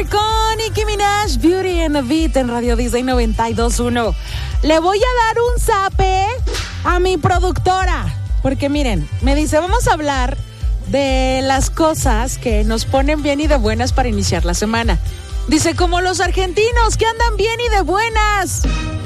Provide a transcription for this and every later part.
con Nicki Minaj, Beauty and the Beat en Radio Disney 92.1. Le voy a dar un zape a mi productora, porque miren, me dice, vamos a hablar de las cosas que nos ponen bien y de buenas para iniciar la semana. Dice, como los argentinos que andan bien y de buenas.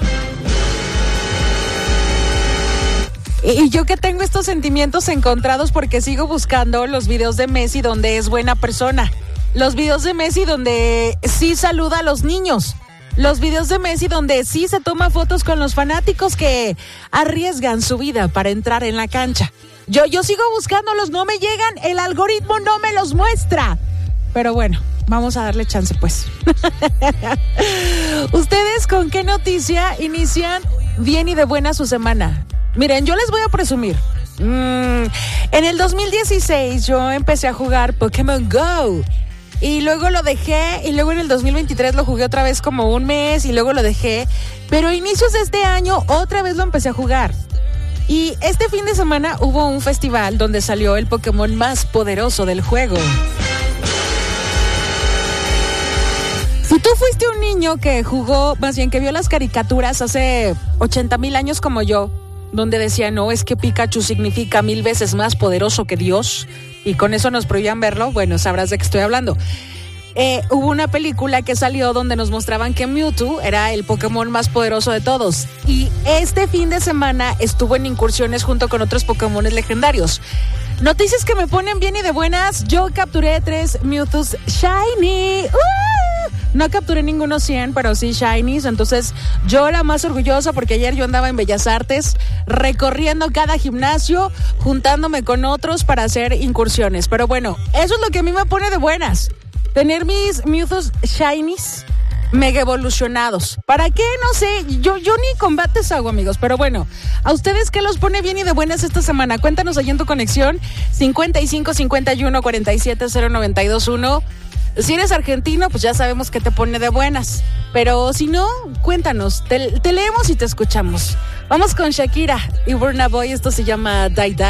Y yo que tengo estos sentimientos encontrados porque sigo buscando los videos de Messi donde es buena persona. Los videos de Messi donde sí saluda a los niños. Los videos de Messi donde sí se toma fotos con los fanáticos que arriesgan su vida para entrar en la cancha. Yo sigo buscándolos, no me llegan, el algoritmo no me los muestra. Pero bueno, vamos a darle chance pues. ¿Ustedes con qué noticia inician bien y de buena su semana? Miren, yo les voy a presumir. En el 2016 yo empecé a jugar Pokémon Go. Y luego lo dejé, y luego en el 2023 lo jugué otra vez como un mes, y luego lo dejé. Pero a inicios de este año otra vez lo empecé a jugar. Y este fin de semana hubo un festival donde salió el Pokémon más poderoso del juego. Si tú fuiste un niño que jugó, más bien que vio las caricaturas hace 80,000 años como yo, donde decía, no, es que Pikachu significa 1000 veces más poderoso que Dios, y con eso nos prohibían verlo, bueno, sabrás de qué estoy hablando. Hubo una película que salió donde nos mostraban que Mewtwo era el Pokémon más poderoso de todos, y este fin de semana estuvo en incursiones junto con otros Pokémones legendarios. Noticias que me ponen bien y de buenas, yo capturé 3 Mewtwo's Shiny. No capturé ninguno 100, pero sí Shinies. Entonces yo la más orgullosa porque ayer yo andaba en Bellas Artes recorriendo cada gimnasio, juntándome con otros para hacer incursiones. Pero bueno, eso es lo que a mí me pone de buenas. Tener mis Mewtwo's Shinies mega evolucionados. ¿Para qué? No sé. Yo ni combates hago, amigos. Pero bueno, ¿a ustedes qué los pone bien y de buenas esta semana? Cuéntanos ahí en tu conexión 55 51 47 0921. Si eres argentino, pues ya sabemos que te pone de buenas. Pero si no, cuéntanos, te leemos y te escuchamos. Vamos con Shakira y Burna Boy, esto se llama Die Die.